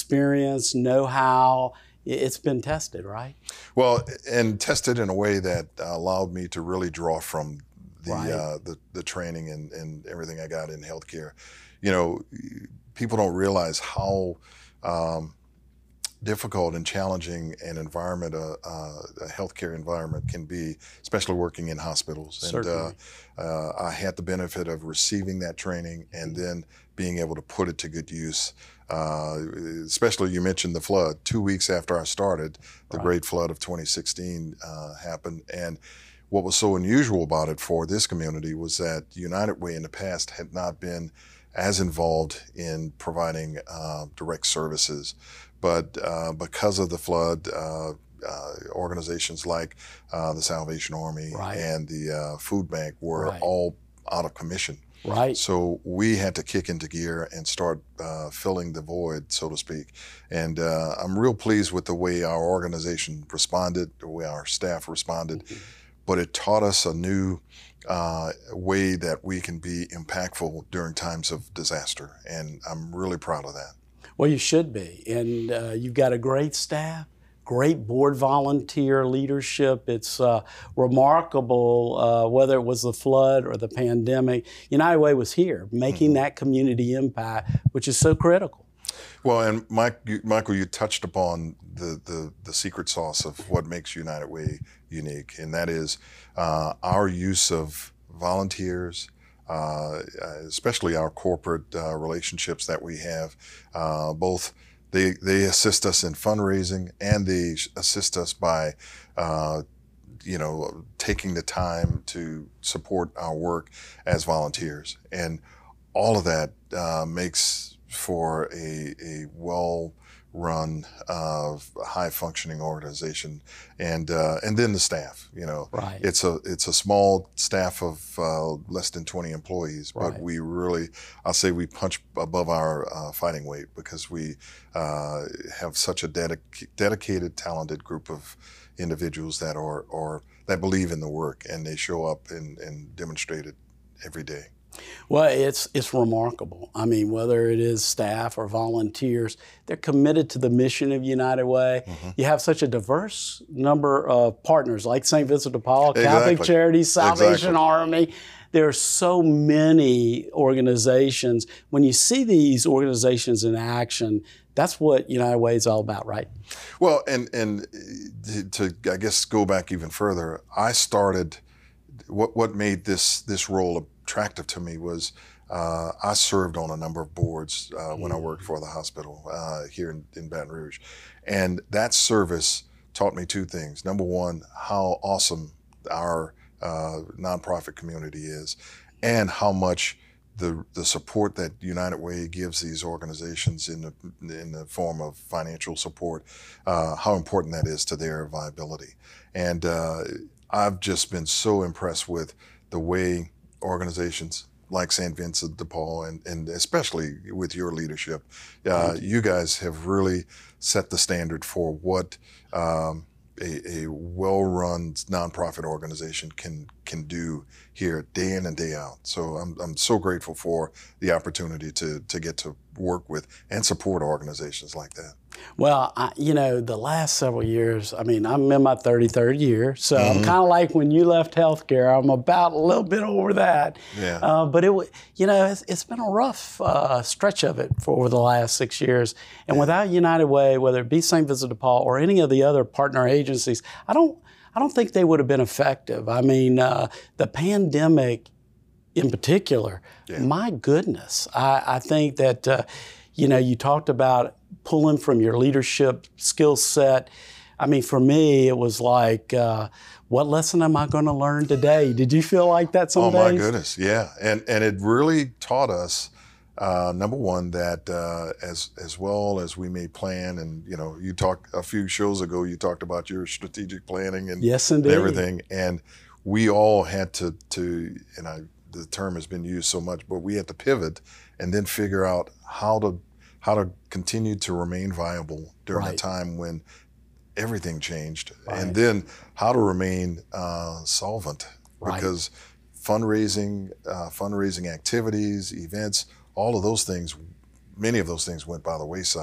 experience, know-how. It's been tested, right? Well, and tested in a way that allowed me to really draw from Right. the training and everything I got in healthcare. You know, people don't realize how difficult and challenging an environment, a healthcare environment can be, especially working in hospitals. Certainly. And I had the benefit of receiving that training and then being able to put it to good use. Especially, you mentioned the flood. 2 weeks after I started, the Right. great flood of 2016 happened. And what was so unusual about it for this community was that United Way in the past had not been as involved in providing direct services. But because of the flood, organizations like the Salvation Army Right. and the food bank were Right. all out of commission. Right. So we had to kick into gear and start filling the void, so to speak. And I'm real pleased with the way our organization responded, the way our staff responded. Mm-hmm. But it taught us a new way that we can be impactful during times of disaster. And I'm really proud of that. Well, you should be. And you've got a great staff, great board volunteer leadership. It's remarkable, whether it was the flood or the pandemic. United Way was here, making that community impact, which is so critical. Well, and Michael, you touched upon the secret sauce of what makes United Way unique, and that is our use of volunteers, especially our corporate relationships that we have. Both they assist us in fundraising, and they assist us by taking the time to support our work as volunteers, and all of that makes for a well-run, high-functioning organization, and then the staff. Right. It's a small staff of less than 20 employees, but Right. we really, I'll say, we punch above our fighting weight because we have such a dedicated, talented group of individuals that that believe in the work, and they show up and demonstrate it every day. Well, it's remarkable. I mean, whether it is staff or volunteers, they're committed to the mission of United Way. Mm-hmm. You have such a diverse number of partners like St. Vincent de Paul, Catholic Exactly. Charities, Salvation Exactly. Army. There are so many organizations. When you see these organizations in action, that's what United Way is all about, right? Well, and to I guess go back even further, I started. What made this role attractive to me was I served on a number of boards when I worked for the hospital here in Baton Rouge. And that service taught me two things. Number one, how awesome our nonprofit community is, and how much the support that United Way gives these organizations in the form of financial support, how important that is to their viability. And I've just been so impressed with the way organizations like St. Vincent de Paul, and especially with your leadership, you guys have really set the standard for what a well-run nonprofit organization can do here day in and day out. So I'm so grateful for the opportunity to get to work with and support organizations like that. Well, the last several years, I mean, I'm in my 33rd year, so I'm kind of like when you left healthcare. I'm about a little bit over that. Yeah. But it's been a rough stretch of it for over the last 6 years. And without United Way, whether it be St. Vincent de Paul or any of the other partner agencies, I don't think they would have been effective. I mean, the pandemic in particular, my goodness, I think that, you talked about pulling from your leadership skill set. I mean, for me, it was like, what lesson am I going to learn today? Did you feel like that some days? Oh my goodness, yeah. And it really taught us, number one, that as well as we may plan, and you talked a few shows ago, you talked about your strategic planning and yes, indeed. everything, and we all had to the term has been used so much, but we had to pivot and then figure out how to continue to remain viable during a time when everything changed, and then how to remain solvent, because fundraising activities, events, all of those things, many of those things went by the wayside.